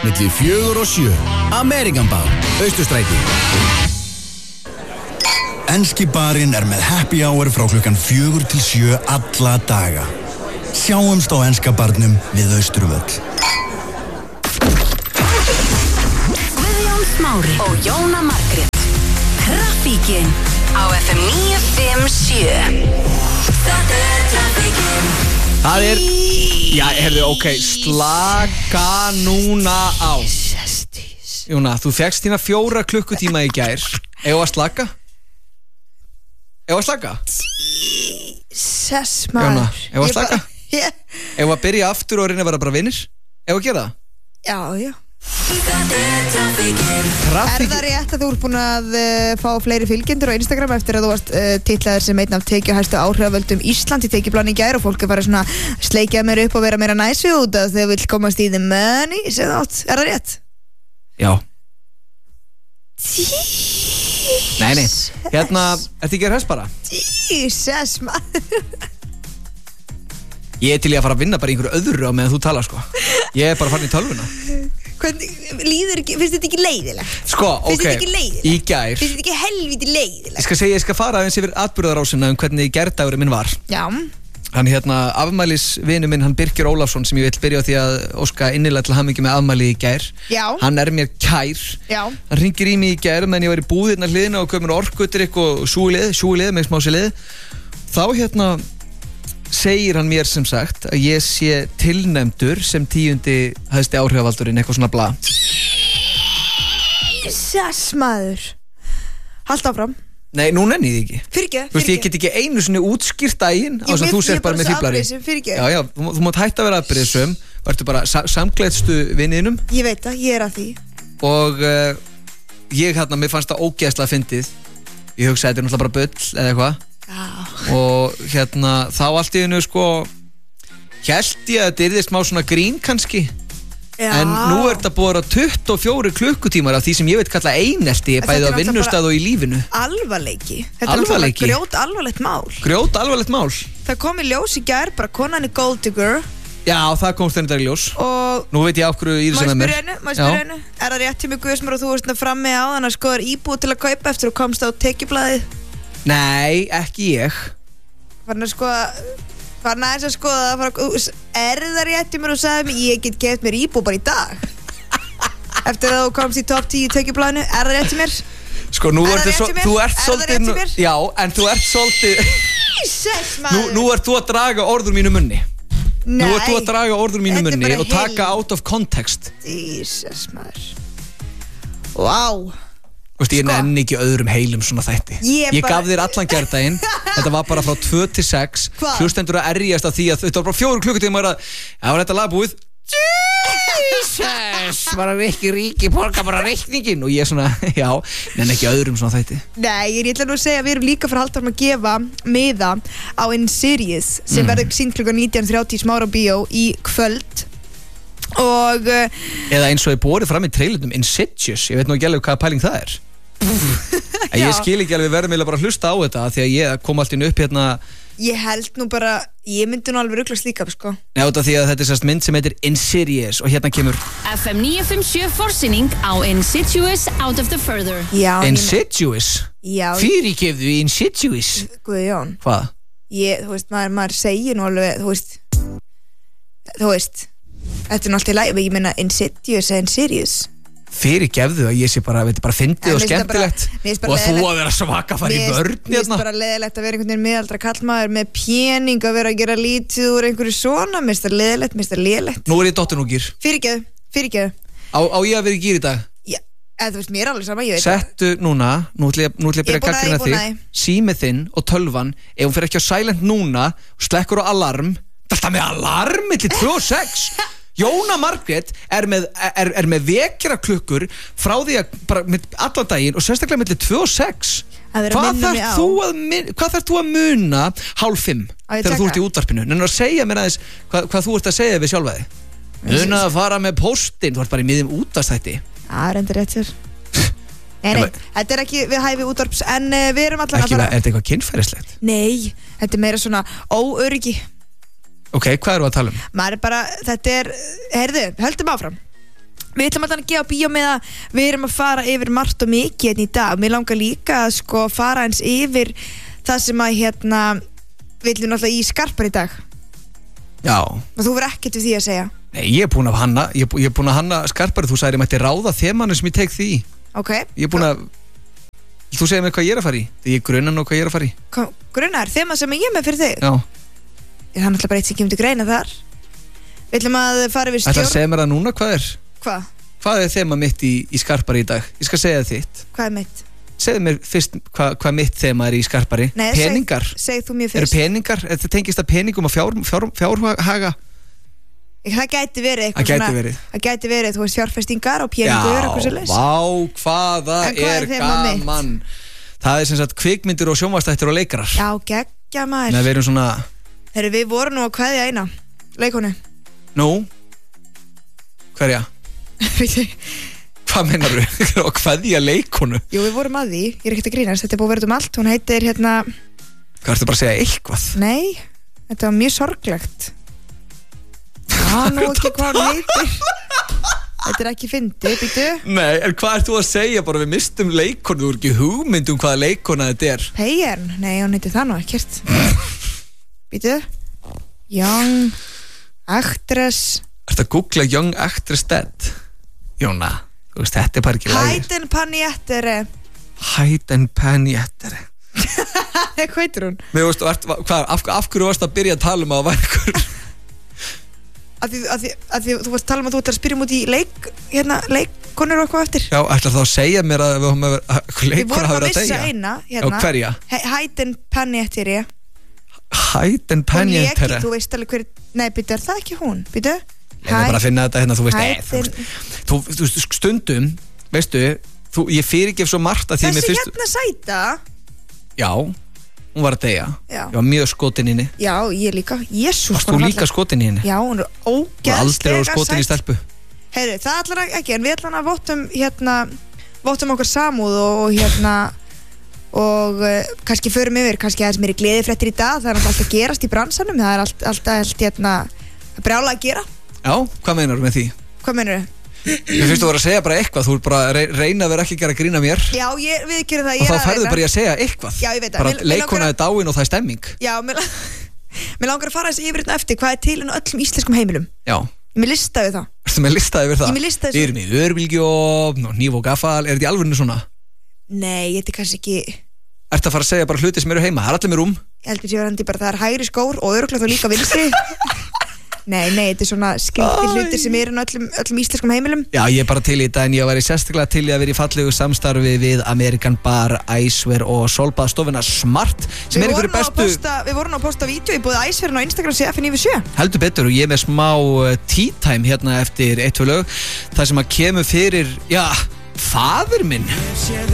milli 4 og 7. American Bar, Austurstræti. Enski barinn með happy hour frá klukkan 4 til 7 alla daga. Sjáumst á Enska barnum við Austurvöll. Guðjón Smári og Jóna Margrét. Traffíkin á FM 957. Þetta traffíkin. Það já, ok, slaka núna á. Jóna, þú fékkst þína 4 klukkutíma í gær. Eigum að slaka? Eigum að slaka? Jesus, maður. Jóna, eigum að slaka? Eigum að byrja aftur og reyna að vera bara vinnir? Eigum að gera það? Já. Traffíkin. Er það rétt að þú ert búin að fá fleiri fylgjendur á Instagram eftir að þú varst titlaður sem einn af tekjuhæstu áhrifavöldum Ísland í tekjuplan í gær og fólk er bara svona sleikjað mér upp og vera meira næs við út að þau vil komast í the money, sem þátt. Er það rétt? Já. Nei. Hérna, ertu ekki að hress bara? Jesus, maður. Ég til í að fara að vinna bara í einhverju öðru á meðan þú talar, sko. Ég er bara farin í tölvuna. Hvernig, finnst þetta ekki leiðilegt? Sko, Finnst þetta ekki leiðilegt? í gær. Finnst þetta ekki helviti leiðilegt? Ég skal fara aðeins yfir atburðarásina hvernig gærdagurinn minn var. Já. Hann afmælisvinu minn, hann Birkir Ólafsson, sem ég vil byrja á því að óska innilega til hamingju með afmæli í gær. Já. Hann er mér kær. Já. Hann hringir í mig í gær meðan ég var í búðirna hliðina og kom mér orkudrykk og súlið með smásilið. Þá segir hann mér sem sagt að ég sé tilnefndur sem 10. hæsti áhrifavaldurinn, eitthvað svona bla. Jesus, maður. Haltu áfram. Nei, nú nenni ég ekki. Fyrirgefðu. Þú veist, ég get ekki einu sinni útskýrt daginn á þess að þú sér bara með fíblari. Fyrirgefðu. Já, þú mátt hætta að vera afbrýðisum. Vertu bara samgleðstu vinninum. Ég veit það, ég er að því. Og mér fannst það ógeðslega fyndið. Ég hugsaði, þetta er náttúrulega bara bull eða eitthvað. Já. Og þá allt í einu hélt ég að þetta yrði smá svona grín kannski. Já. En nú er þetta búið að 24 klukkutímar af því sem ég veit kalla einelti, bæði á vinnustað og í lífinu. Alvarleiki. Þetta Alvarleiki. er grjót alvarlegt mál. Grjót alvarlegt mál. Það kom í ljós í gær, bara konan er gold digger. Já, það komst henni í ljós. Og nú veit ég af hverju Íris er með mér. Má ég spyrja henni? Er það rétt hjá mig Guðsmar og þú varst frammi á þannig að skoðar íbúð til að kaupa eftir og komst á tekjublaðið? Nei, ekki ég. Farin aðeins að skoða er það rétt hjá mér og sagði mig ég get geft mér íbúð bara í dag eftir að þú komst í top 10 tekjublaðinu? Er það rétt hjá mér? Sko, nú Er það rétt hjá mér? þú ert Er það rétt hjá mér? Já, en þú ert svolítið Jesus, maður. Nú ert þú að draga orður mínu munni. Nei. Nú ert þú að draga orður mínu Þetta er munni bara og taka out of context. Jesus, maður. Vá. Þú veist, ég nenni ekki öðrum heilum svona þætti. Ég gaf þér allan gærdaginn. Þetta var bara frá 2 til 6. Hvað? Hlustendur að erjast af því að þetta var bara 4 klukkutímar að var þetta lag búið. Jesus, bara ekki ríki borga bara reikningin. Og ég svona, já, nenni ekki öðrum svona þætti. Nei, ég ætla nú að segja að við erum líka fyrir að halda að gefa miða á InSirius sem verður sýnt klukkan 19:30 Smára bíó í kvöld. Og eða eins og ég borið fram í trailernum Insidious, ég veit nú ekki alveg hvaða pæling það er. Ég skil ekki alveg, við verðum eiginlega bara að hlusta á þetta því að ég kom alltaf inn upp ég held nú bara, ég myndi nú alveg ruglast líka sko. Nei, út af því að þetta er sérst mynd sem heitir Insidious og kemur FM 957 forsýning á Insidious Out of the Further. Já, Insidious? Já. Fyrirgefðu í Insidious? Guðjón. Hvað? Þú veist, maður segir nú alveg, þú veist þetta er nú alltaf í lagi, ég meina Insidious eða Insidious. Fyrirgefðu að ég sé bara, veit, bara fyndið og skemmtilegt og að þú að vera svaka að fara í vörn Mér finnst bara leiðilegt að vera einhvern veginn miðaldra kallmaður með pening að vera að gera lítið úr einhverju svona, mér finnst það leiðilegt. Nú er ég dottunúgir. Fyrirgefðu. Á ég að vera í gír í dag? Já, þú veist, mér er alveg sama, ég veit. Settu núna, nú ætla ég að byrja að gagnrýna þig. Símið þinn og tölvan, ef hún fer ekki á silent núna og slekkur á alarm, þetta með alarm milli 2 og 6. Jóna Margrét er með vekjara klukkur frá því að bara allan daginn og sérstaklega milli 2 og 6. Hvað þarf þú að muna 4:30 þegar þú ert í útvarpinu? Nennar að segja mér aðeins hvað þú ert að segja við sjálfa þig. Muna að fara með póstinn, þú ert bara í miðjum útvarpsþætti. Það er endur rétt sér. Nei, þetta er ekki við hæfi útvarps en við erum allan að fara. Er þetta eitthvað kynferðislegt? Nei, þetta er meira svona óöryggi. Ok, hvað eru að tala um? Maður er bara, þetta er, heyrðu, höldum áfram. Við ætlum alltaf að gefa bíómiða, við erum að fara yfir margt og mikið hérna í dag. Mér langar líka að sko fara eins yfir það sem að við ætlum náttúrulega í Skarpar í dag. Já. Og þú verður ekkert við því að segja. Nei, ég er búin að hanna, ég er búin að hanna Skarpari, þú sagðir ég mætti ráða þemanu sem ég tek því. Ok. Ég er búin að, þú segir mér hvað ég er að fara í, því ég grunnar nú hvað ég er að fara í. Grunnar, þema sem ég er með fyrir þig? Já. Það er náttúrulega bara eitt sem kemur til greina þar. Við ætlum að fara yfir Ætlar að segja mér það núna, hvað er? Hvað? Hvað er þema mitt í Skarpari í dag? Ég skal segja þitt. Hvað er mitt? Segðu mér fyrst hvað mitt þema er í Skarpari. Nei, peningar. Segð þú mér fyrst. Eru peningar? Þetta tengist að peningum og fjárhaga? Það gæti verið eitthvað svona. Það gæti verið, þú veist, fjárfestingar og peningur og eitthvað svo leys. Já, vá, hvað er gaman. Það er sem sagt kvikmyndir og sjónvarpsþættir og leikarar. Já, geggja maður. Nei, við erum svona. Við vorum nú að kveðja eina leikonu. Nú? Hverja? Hvað meinar þú? Að kveðja leikonu? Jú, við vorum að því, ég er ekkert að grínast. Þetta er búið að vera allt, hún heitir Hvað ertu bara að segja eitthvað? Nei, þetta var mjög sorglegt. Já, nú ekki hvað hún heitir. Þetta er ekki fyndið, býtu. Nei, en hvað ert þú að segja? Bara við mistum leikonu, þú er ekki hugmynd hvaða leikona þetta er. Peyern? Nei, hún heitir það nú ekkert. Býtu. Young Actress. Ertu að googla Young Actress Dead? Jóna, þú veist, þetta er bara ekki lægir. Hayden Panettiere. Hayden Panettiere. Hvað heitir hún? Mér veist, af hverju varst að byrja að tala að væri ykkur? Af því þú varst að tala að þú ætlar að spyrja út í leikkonur og eitthvað eftir. Já, ætlar þá að segja mér að við höfum Við vorum að missa eina Já, hverja? Hayden Panettiere. Hayden Panettiere. Þú veist alveg hver. Nei, býtu, er það ekki hún? Býtu. Ég er bara að finna þetta þú veist, þú stundum, veistu, ég fyrirgef svo margt að því mér fyrst. Þessi sæta. Já, hún var að deyja. Já. Ég var mjög skotin í henni. Já, ég líka. Jésús. Varst þú líka skotin í henni? Já, hún er ógeðslega aldrei var skotin í stelpu. Heyri, það allar ekki, en við ætlum að vottum okkar samúð og kannski förum yfir, kannski aðeins meiri gleðifréttir í dag. Það er alltaf að gerast í bransanum. Það er alltaf brjála að gera. Já, hvað meinar þú með því? Hvað meinar þú? Mér finnst þú að segja bara eitthvað. Þú er bara að reyna að vera ekki að gera grína mér. Já, við gerum það. Og þá færðu bara í að segja eitthvað. Já, ég veit það. Bara leikona er dáin og það er stemming. Já, mér langar að fara þessi yfir þetta eftir. Hvað er til öllum íslenskum heimilum? Já. Mér listaði það. Ertu með listaði yfir það? Ég með listaði það. Við erum í örbylgjófn og hníf og gaffal. Er þetta í alvörinu svona? Nei, þetta er kannski ekki. Ertu að fara að segja bara hluti sem eru heima? Það er allir með rúm. Ég heldur sér verandi bara það er hægri skór og örugglega þá líka vinstri. Nei, þetta er svona skilti hlutir sem eru öllum íslenskum heimilum. Já, ég er bara til í þetta en ég væri sérstaklega til í að vera í fallegu samstarfi við American Bar, Icewear og Solbaðstofuna Smart sem er einhverju bestu. Við vorum að posta vídeo í búið Icewear og Instagram CF97. Heldur betur og ég er með smá tea time hérna eftir 1-2 lög. Það sem að kemur fyrir, já, faðir minn.